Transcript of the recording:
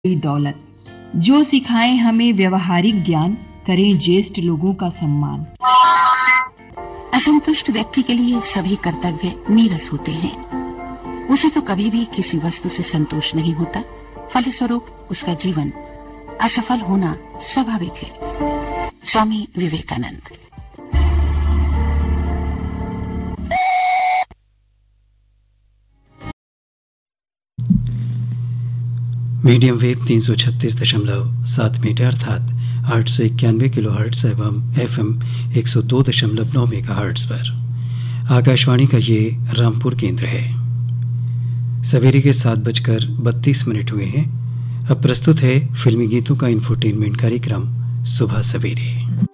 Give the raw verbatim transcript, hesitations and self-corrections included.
बड़ी दौलत। जो सिखाएं हमें व्यवहारिक ज्ञान, करें ज्येष्ठ लोगों का सम्मान। असंतुष्ट व्यक्ति के लिए सभी कर्तव्य नीरस होते हैं। उसे तो कभी भी किसी वस्तु से संतोष नहीं होता, फलस्वरूप उसका जीवन असफल होना स्वाभाविक है। स्वामी विवेकानंद। मीडियम वेव तीन सौ छत्तीस दशमलव सात मीटर अर्थात आठ सौ इक्यानवे किलो हर्ट्स एवं एफ एम एक सौ दो दशमलव नौ मेगा हर्ट्स पर आकाशवाणी का ये रामपुर केंद्र है। सवेरे के सात बजकर बत्तीस मिनट हुए हैं। अब प्रस्तुत है फिल्मी गीतों का इंफोटेनमेंट कार्यक्रम सुबह सवेरे।